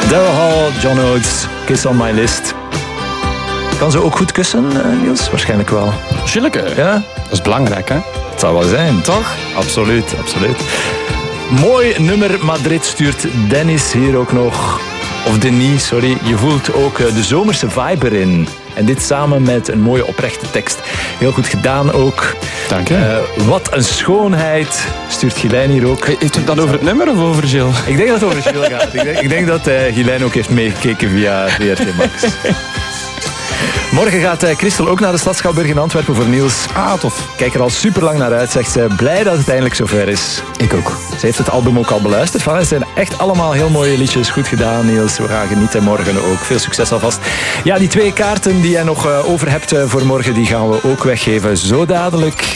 Daryl Hall, John Oates, Kiss on My List. Kan ze ook goed kussen, Niels? Waarschijnlijk wel. Gilleke? Ja? Dat is belangrijk, hè? Het zou wel zijn. Toch? Absoluut, absoluut. Mooi nummer. Madrid stuurt Dennis hier ook nog. Of Denis, sorry. Je voelt ook de zomerse vibe erin. En dit samen met een mooie oprechte tekst. Heel goed gedaan ook. Dank je. Wat een schoonheid, stuurt Gilijn hier ook. Heeft u dat over het nummer of over Gilles? Ik denk dat het over Gilles gaat. Ik denk dat Gilijn ook heeft meegekeken via VRT Max. Morgen gaat Christel ook naar de Stadschouwburg in Antwerpen voor Niels. Tof. Kijk er al super lang naar uit, zegt ze. Blij dat het eindelijk zover is. Ik ook. Ze heeft het album ook al beluisterd. Het zijn echt allemaal heel mooie liedjes. Goed gedaan, Niels. We gaan genieten morgen ook. Veel succes alvast. Ja, die 2 kaarten die jij nog over hebt voor morgen, die gaan we ook weggeven. Zo dadelijk.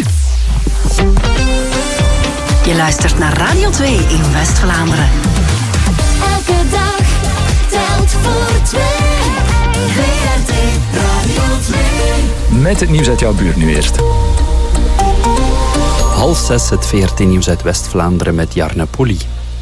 Je luistert naar Radio 2 in West-Vlaanderen. Elke dag telt voor 2. VRT Radio 2. Met het nieuws uit jouw buurt nu eerst. 5:30 het VRT-nieuws uit West-Vlaanderen met Jarne Polly.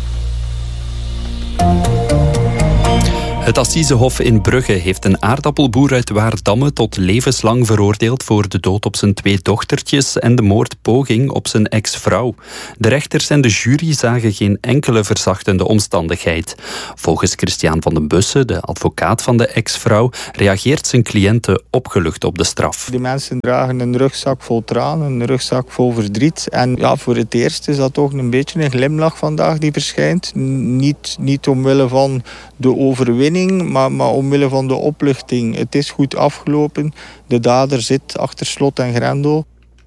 Het Assisehof in Brugge heeft een aardappelboer uit Waardamme tot levenslang veroordeeld voor de dood op zijn 2 dochtertjes en de moordpoging op zijn ex-vrouw. De rechters en de jury zagen geen enkele verzachtende omstandigheid. Volgens Christian van den Bussen, de advocaat van de ex-vrouw, reageert zijn cliënte opgelucht op de straf. Die mensen dragen een rugzak vol tranen, een rugzak vol verdriet. En ja, voor het eerst is dat toch een beetje een glimlach vandaag die verschijnt. Niet omwille van de overwinning, maar omwille van de opluchting. Het is goed afgelopen. De dader zit achter slot en grendel.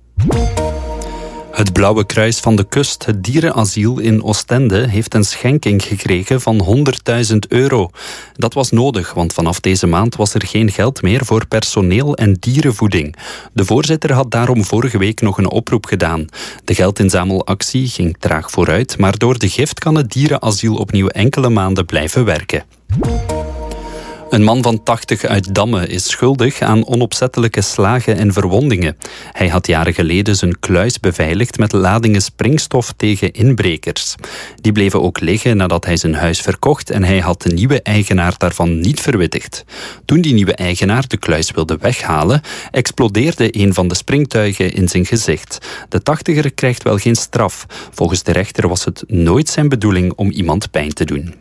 Het Blauwe Kruis van de Kust, het dierenasiel in Oostende, heeft een schenking gekregen van €100.000. Dat was nodig, want vanaf deze maand was er geen geld meer voor personeel en dierenvoeding. De voorzitter had daarom vorige week nog een oproep gedaan. De geldinzamelactie ging traag vooruit, maar door de gift kan het dierenasiel opnieuw enkele maanden blijven werken. Een man van 80 uit Damme is schuldig aan onopzettelijke slagen en verwondingen. Hij had jaren geleden zijn kluis beveiligd met ladingen springstof tegen inbrekers. Die bleven ook liggen nadat hij zijn huis verkocht en hij had de nieuwe eigenaar daarvan niet verwittigd. Toen die nieuwe eigenaar de kluis wilde weghalen, explodeerde een van de springtuigen in zijn gezicht. De 80er krijgt wel geen straf. Volgens de rechter was het nooit zijn bedoeling om iemand pijn te doen.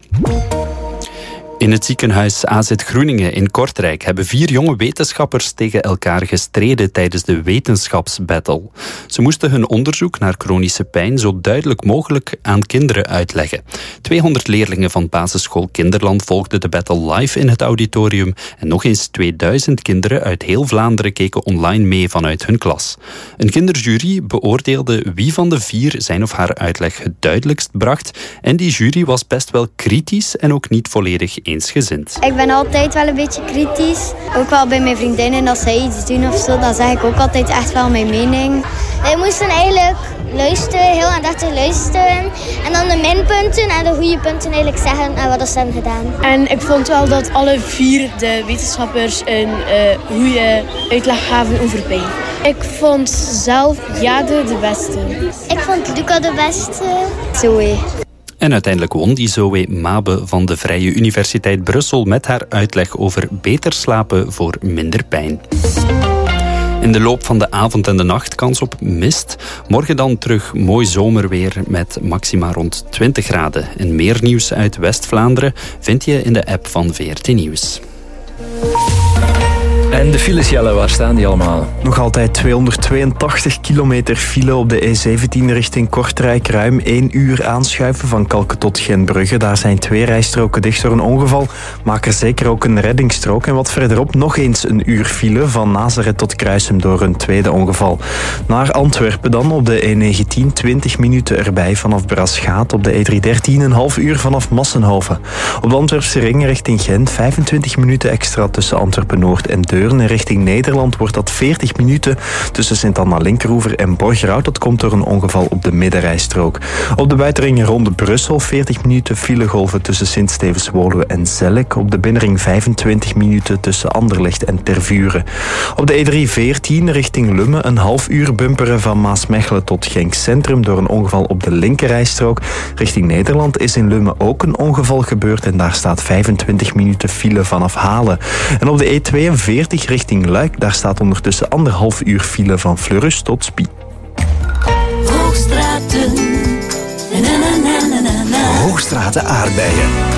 In het ziekenhuis AZ Groeningen in Kortrijk hebben 4 jonge wetenschappers tegen elkaar gestreden tijdens de wetenschapsbattle. Ze moesten hun onderzoek naar chronische pijn zo duidelijk mogelijk aan kinderen uitleggen. 200 leerlingen van basisschool Kinderland volgden de battle live in het auditorium en nog eens 2000 kinderen uit heel Vlaanderen keken online mee vanuit hun klas. Een kinderjury beoordeelde wie van de 4 zijn of haar uitleg het duidelijkst bracht en die jury was best wel kritisch en ook niet volledig eensgezind. Ik ben altijd wel een beetje kritisch. Ook wel bij mijn vriendinnen als zij iets doen of zo, dan zeg ik ook altijd echt wel mijn mening. We moesten eigenlijk luisteren, heel aandachtig luisteren. En dan de minpunten en de goede punten eigenlijk zeggen en wat ze hebben gedaan. En ik vond wel dat alle 4 de wetenschappers een goede uitleg gaven over pijn. Ik vond zelf Jade de beste. Ik vond Luca de beste. Zoe. En uiteindelijk won die Zoe Mabe van de Vrije Universiteit Brussel met haar uitleg over beter slapen voor minder pijn. In de loop van de avond en de nacht kans op mist. Morgen dan terug mooi zomerweer met maxima rond 20 graden. En meer nieuws uit West-Vlaanderen vind je in de app van VRT Nieuws. En de files, Jelle, waar staan die allemaal? Nog altijd 282 kilometer file op de E17 richting Kortrijk. Ruim 1 uur aanschuiven van Kalken tot Gentbrugge. Daar zijn 2 rijstroken dicht door een ongeval. Maak er zeker ook een reddingsstrook. En wat verderop nog eens een uur file van Nazareth tot Kruisem door een tweede ongeval. Naar Antwerpen dan op de E19 20 minuten erbij vanaf Braschaat. Op de E313 een half uur vanaf Massenhoven. Op de Antwerpse ring richting Gent 25 minuten extra tussen Antwerpen-Noord en Deurne. Deurne richting Nederland wordt dat 40 minuten tussen Sint-Anna-Linkeroever en Borgerhout. Dat komt door een ongeval op de middenrijstrook. Op de buitenring rond Brussel 40 minuten filegolven tussen Sint-Stevens-Woluwe en Zellik. Op de binnenring 25 minuten tussen Anderlecht en Tervuren. Op de E314 richting Lummen een half uur bumperen van Maasmechelen tot Genk Centrum door een ongeval op de linkerrijstrook. Richting Nederland is in Lummen ook een ongeval gebeurd en daar staat 25 minuten file vanaf Halen. En op de E42 richting Luik, daar staat ondertussen 1,5 uur file van Fleurus tot Spie. Hoogstraten aardbeien.